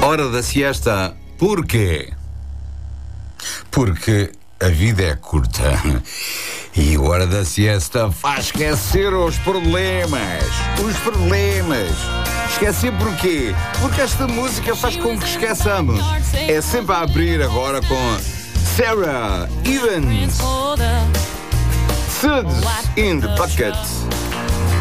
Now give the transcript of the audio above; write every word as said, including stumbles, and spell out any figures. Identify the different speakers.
Speaker 1: Hora da siesta. Porquê? Porque a vida é curta e a hora da siesta faz esquecer os problemas. Os problemas. Esquecer porquê? Porque esta música faz com que esqueçamos. É sempre a abrir agora com Sarah Evans. Suds in the Bucket.